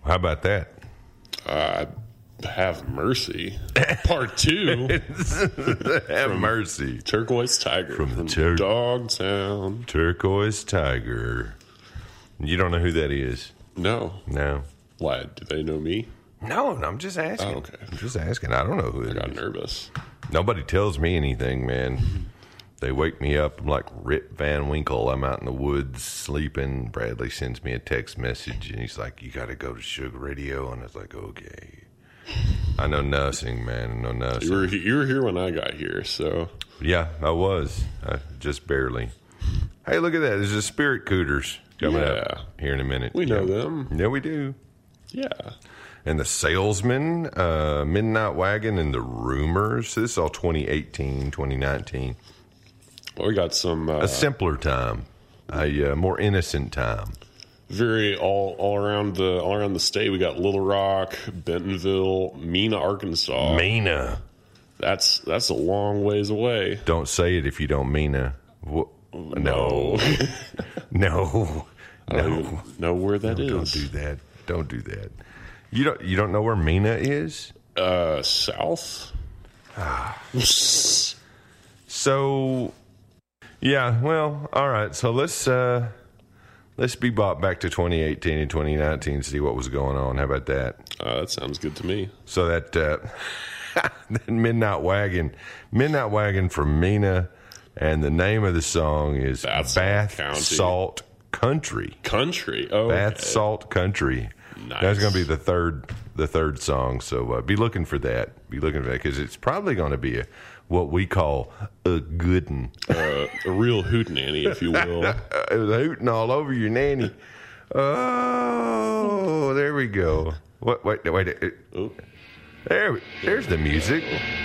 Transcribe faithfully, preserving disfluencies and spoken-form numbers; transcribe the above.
How about that? Uh, have mercy. Part two. Have mercy. Turquoise Tiger From from, the Tur- Dogtown. Turquoise Tiger. You don't know who that is? No. No. Why? Do they know me? No, no, I'm just asking. Oh, okay. I'm just asking. I don't know who I it got is. nervous. Nobody tells me anything, man. They wake me up. I'm like Rip Van Winkle. I'm out in the woods sleeping. Bradley sends me a text message, and he's like, you got to go to Sugar Radio. And I was like, okay. I know nothing, man. I know nothing. You were, you were here when I got here, so. Yeah, I was. I, just barely. Hey, look at that. There's a Spirit Cooters coming Yeah. up here in a minute. We know yeah. them. Yeah, we do. Yeah. And the Salesman, uh, Midnight Wagon, and the Rumors. This is all twenty eighteen, twenty nineteen. Well, we got some uh, A simpler time, a uh, more innocent time. very all all around the all around the state. We got Little Rock, Bentonville, Mena, Arkansas. Mena. That's that's a long ways away. Don't say it if you don't mean a. Wh- no. no. I don't No. even know where that No, is. Don't do that. Don't do that. You don't. You don't know where Mena is? Uh, south. So, yeah. Well, all right. So let's uh, let's be brought back to twenty eighteen and twenty nineteen and see what was going on. How about that? Uh, that sounds good to me. So that uh, that Midnight Wagon, Midnight Wagon from Mena, and the name of the song is Bath Bath, Salt County. Salt Country. Country. Oh, Bath okay. Salt Country. Nice. That's going to be the third the third song. So uh, be looking for that. Be looking for that because it's probably going to be a, what we call a good one. Uh, a real hootenanny, if you will. It was hooting all over your nanny. Oh, there we go. What? Wait, wait. It, Oh. there, there's the music.